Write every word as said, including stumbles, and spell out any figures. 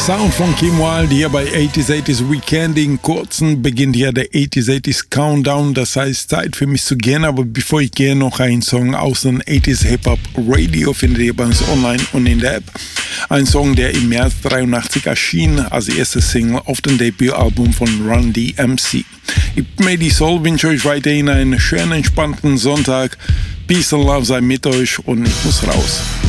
Sound von Kim Wilde hier bei achtziger achtziger Weekending. Kurzen beginnt hier der achtziger achtziger Countdown. Das heißt, Zeit für mich zu gehen. Aber bevor ich gehe, noch ein Song aus dem achtziger Hip-Hop Radio findet ihr bei uns online und in der App. Ein Song, der im März dreiundachtzig erschien als erste Single auf dem Debütalbum von Run D M C. Ich bin Medi Soul, wünsche euch weiterhin einen schönen, entspannten Sonntag. Peace and Love sei mit euch und ich muss raus.